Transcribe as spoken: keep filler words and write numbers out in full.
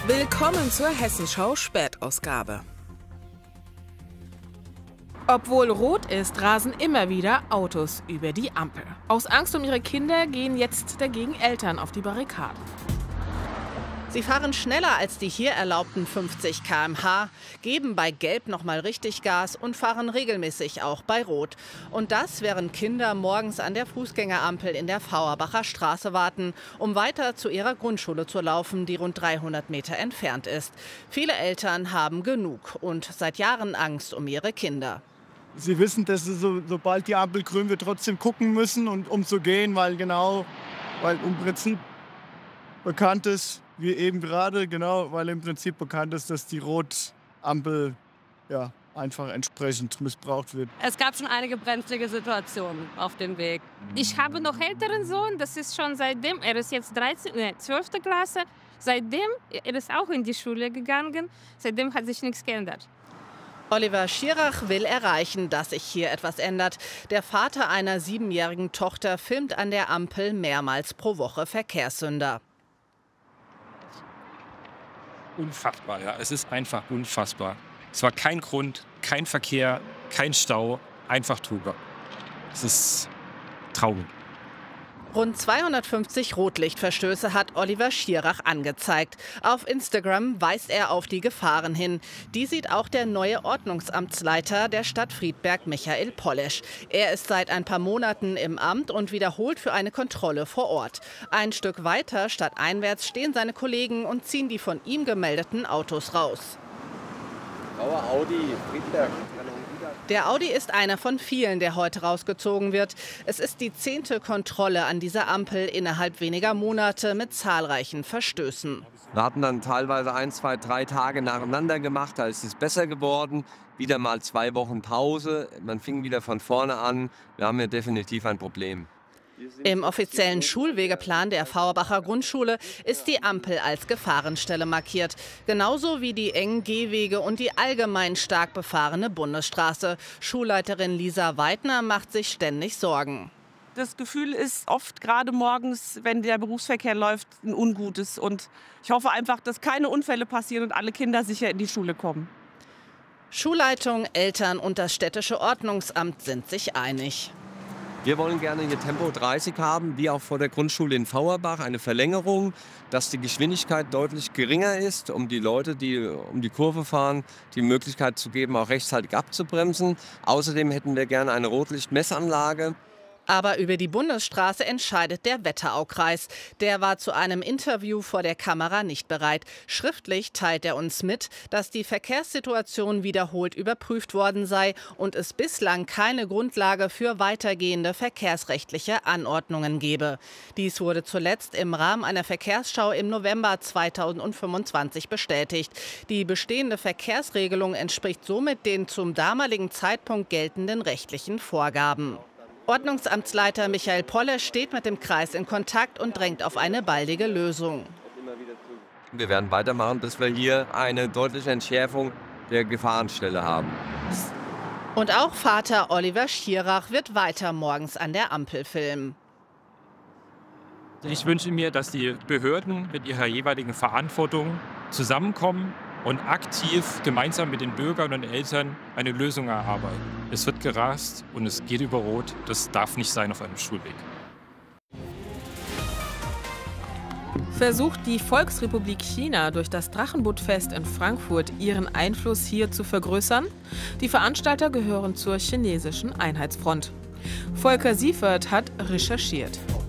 Willkommen zur Hessenschau Spätausgabe. Obwohl rot ist, rasen immer wieder Autos über die Ampel. Aus Angst um ihre Kinder gehen jetzt dagegen Eltern auf die Barrikaden. Sie fahren schneller als die hier erlaubten fünfzig Kilometer pro Stunde, geben bei Gelb noch mal richtig Gas und fahren regelmäßig auch bei Rot. Und das, während Kinder morgens an der Fußgängerampel in der Fauerbacher Straße warten, um weiter zu ihrer Grundschule zu laufen, die rund dreihundert Meter entfernt ist. Viele Eltern haben genug und seit Jahren Angst um ihre Kinder. Sie wissen, dass sie, so, sobald die Ampel grün wird, trotzdem gucken müssen, und, um zu gehen, weil genau, weil im Prinzip bekannt ist, wie eben gerade, genau, weil im Prinzip bekannt ist, dass die Rotampel ja, einfach entsprechend missbraucht wird. Es gab schon einige brenzlige Situationen auf dem Weg. Ich habe noch einen älteren Sohn, das ist schon seitdem, er ist jetzt dreizehn, nee, zwölfte Klasse, seitdem, er ist auch in die Schule gegangen, seitdem hat sich nichts geändert. Oliver Schirach will erreichen, dass sich hier etwas ändert. Der Vater einer siebenjährigen Tochter filmt an der Ampel mehrmals pro Woche Verkehrssünder. Unfassbar, ja. Es ist einfach unfassbar. Es war kein Grund, kein Verkehr, kein Stau, einfach drüber. Es ist traurig. Rund zweihundertfünfzig Rotlichtverstöße hat Oliver Schirach angezeigt. Auf Instagram weist er auf die Gefahren hin. Die sieht auch der neue Ordnungsamtsleiter der Stadt Friedberg, Michael Polesch. Er ist seit ein paar Monaten im Amt und wiederholt für eine Kontrolle vor Ort. Ein Stück weiter stadteinwärts stehen seine Kollegen und ziehen die von ihm gemeldeten Autos raus. Grauer Audi, Friedberg. Der Audi ist einer von vielen, der heute rausgezogen wird. Es ist die zehnte Kontrolle an dieser Ampel innerhalb weniger Monate mit zahlreichen Verstößen. Wir hatten dann teilweise ein, zwei, drei Tage nacheinander gemacht, da ist es besser geworden. Wieder mal zwei Wochen Pause, man fing wieder von vorne an. Wir haben hier definitiv ein Problem. Im offiziellen Schulwegeplan der Fauerbacher Grundschule ist die Ampel als Gefahrenstelle markiert. Genauso wie die engen Gehwege und die allgemein stark befahrene Bundesstraße. Schulleiterin Lisa Weidner macht sich ständig Sorgen. Das Gefühl ist oft, gerade morgens, wenn der Berufsverkehr läuft, ein ungutes. Und ich hoffe einfach, dass keine Unfälle passieren und alle Kinder sicher in die Schule kommen. Schulleitung, Eltern und das städtische Ordnungsamt sind sich einig. Wir wollen gerne hier Tempo dreißig haben, wie auch vor der Grundschule in Fauerbach, eine Verlängerung, dass die Geschwindigkeit deutlich geringer ist, um die Leute, die um die Kurve fahren, die Möglichkeit zu geben, auch rechtzeitig abzubremsen. Außerdem hätten wir gerne eine Rotlichtmessanlage. Aber über die Bundesstraße entscheidet der Wetteraukreis. Der war zu einem Interview vor der Kamera nicht bereit. Schriftlich teilt er uns mit, dass die Verkehrssituation wiederholt überprüft worden sei und es bislang keine Grundlage für weitergehende verkehrsrechtliche Anordnungen gebe. Dies wurde zuletzt im Rahmen einer Verkehrsschau im November zweitausendfünfundzwanzig bestätigt. Die bestehende Verkehrsregelung entspricht somit den zum damaligen Zeitpunkt geltenden rechtlichen Vorgaben. Ordnungsamtsleiter Michael Polesch steht mit dem Kreis in Kontakt und drängt auf eine baldige Lösung. Wir werden weitermachen, bis wir hier eine deutliche Entschärfung der Gefahrenstelle haben. Und auch Vater Oliver Schirach wird weiter morgens an der Ampel filmen. Ich wünsche mir, dass die Behörden mit ihrer jeweiligen Verantwortung zusammenkommen und aktiv gemeinsam mit den Bürgern und Eltern eine Lösung erarbeiten. Es wird gerast und es geht über Rot. Das darf nicht sein auf einem Schulweg. Versucht die Volksrepublik China durch das Drachenbootfest in Frankfurt ihren Einfluss hier zu vergrößern? Die Veranstalter gehören zur chinesischen Einheitsfront. Volker Siefert hat recherchiert.